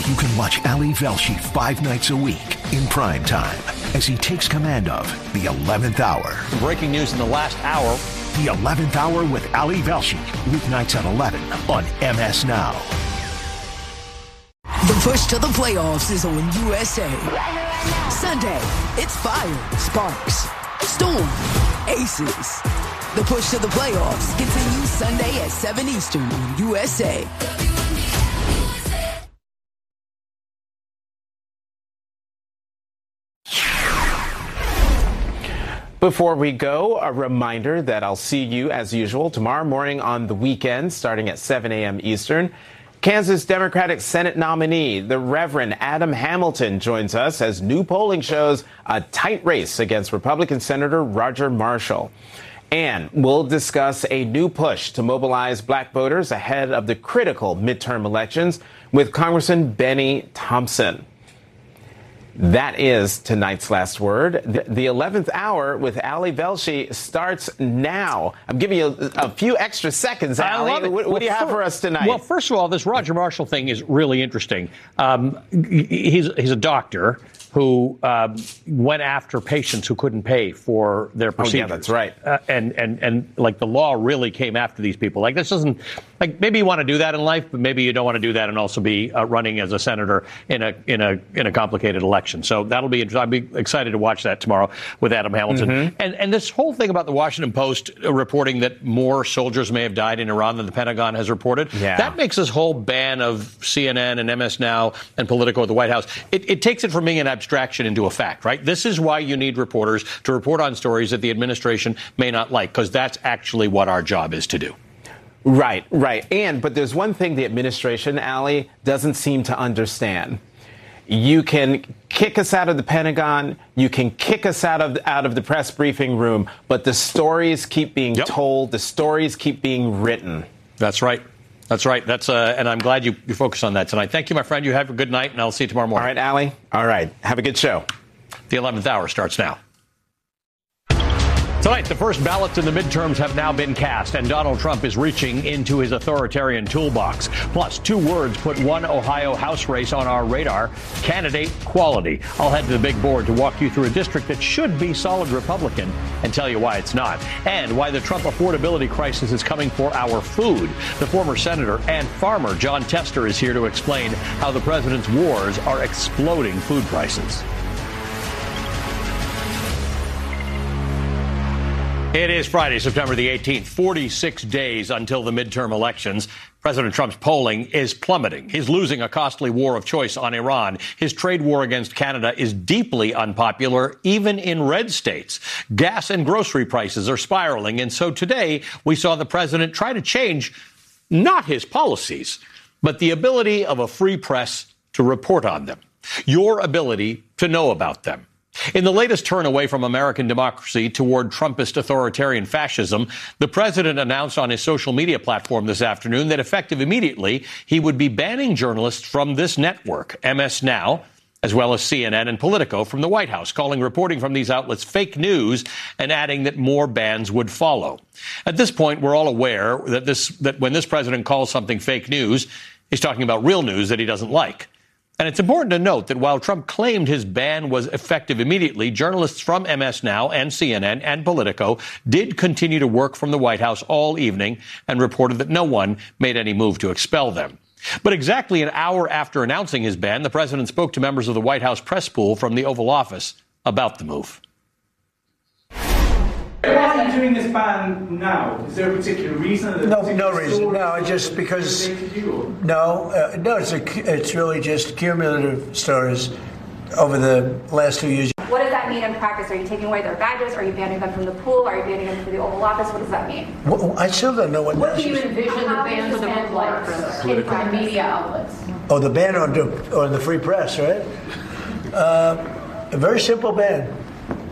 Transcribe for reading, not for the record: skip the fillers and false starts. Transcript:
You can watch Ali Velshi 5 nights a week in prime time as he takes command of The 11th Hour. Breaking news in the last hour. The 11th Hour with Ali Velshi, weeknights at 11 on MS Now. The push to the playoffs is on USA. Sunday, it's Fire, Sparks, Storm, Aces. The push to the playoffs continues Sunday at 7 Eastern on USA. Before we go, a reminder that I'll see you, as usual, tomorrow morning on The Weekend, starting at 7 a.m. Eastern. Kansas Democratic Senate nominee, the Reverend Adam Hamilton, joins us as new polling shows a tight race against Republican Senator Roger Marshall. And we'll discuss a new push to mobilize black voters ahead of the critical midterm elections with Congressman Benny Thompson. That is tonight's last word. The 11th Hour with Ali Velshi starts now. I'm giving you a few extra seconds, Ali. What do you have for us tonight? Well, first of all, this Roger Marshall thing is really interesting. He's a doctor who went after patients who couldn't pay for their procedures. Oh, yeah, that's right. And like the law really came after these people. Like this doesn't, like maybe you want to do that in life, but maybe you don't want to do that and also be running as a senator in a complicated election. So that'll be interesting. I'll be excited to watch that tomorrow with Adam Hamilton. Mm-hmm. And this whole thing about the Washington Post reporting that more soldiers may have died in Iran than the Pentagon has reported, that makes this whole ban of CNN and MS Now and Politico at the White House, it takes it from being an abstraction into a fact, right? This is why you need reporters to report on stories that the administration may not like, because that's actually what our job is to do. Right. But there's one thing the administration, Ali, doesn't seem to understand. You can kick us out of the Pentagon, you can kick us out of the press briefing room, but the stories keep being told, the stories keep being written. That's right. And I'm glad you focused on that tonight. Thank you, my friend. You have a good night, and I'll see you tomorrow morning. All right, Ali. All right. Have a good show. The 11th Hour starts now. Tonight, the first ballots in the midterms have now been cast, and Donald Trump is reaching into his authoritarian toolbox. Plus, 2 words put one Ohio House race on our radar: candidate quality. I'll head to the big board to walk you through a district that should be solid Republican and tell you why it's not, and why the Trump affordability crisis is coming for our food. The former senator and farmer John Tester is here to explain how the president's wars are exploding food prices. It is Friday, September the 18th, 46 days until the midterm elections. President Trump's polling is plummeting. He's losing a costly war of choice on Iran. His trade war against Canada is deeply unpopular, even in red states. Gas and grocery prices are spiraling. And so today we saw the president try to change not his policies, but the ability of a free press to report on them, your ability to know about them. In the latest turn away from American democracy toward Trumpist authoritarian fascism, the president announced on his social media platform this afternoon that effective immediately, he would be banning journalists from this network, MS Now, as well as CNN and Politico, from the White House, calling reporting from these outlets fake news and adding that more bans would follow. At this point, we're all aware that when this president calls something fake news, he's talking about real news that he doesn't like. And it's important to note that while Trump claimed his ban was effective immediately, journalists from MS Now and CNN and Politico did continue to work from the White House all evening and reported that no one made any move to expel them. But exactly an hour after announcing his ban, the president spoke to members of the White House press pool from the Oval Office about the move. Why are you doing this ban now? Is there a particular reason? No reason. No, just because. No. It's really just cumulative stories over the last 2 years. What does that mean in practice? Are you taking away their badges? Are you banning them from the pool? Are you banning them from the Oval Office? What does that mean? Well, I still don't know what. What do you envision the ban to look like for the media outlets? Oh, the ban on the free press, right? A very simple ban.